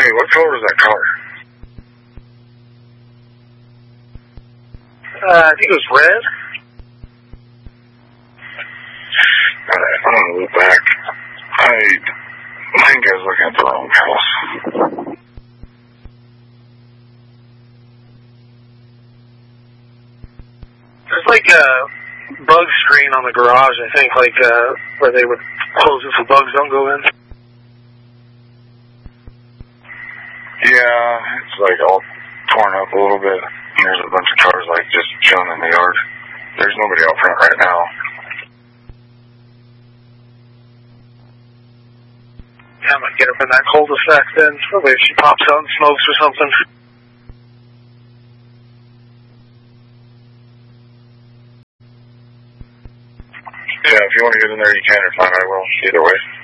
Hey, what color was that car? I think it was red. Alright, I'm gonna look back. I think I was looking at the wrong house. There's like a bug screen on the garage, I think, like where they would close it so bugs don't go in. Yeah, it's like all torn up a little bit. There's a bunch of cars like just chilling in the yard. There's nobody out front right now. Yeah, I might get up in that cul-de-sac then. Probably if she pops out and smokes or something. Yeah, if you want to get in there, you can. If not, I will. Either way.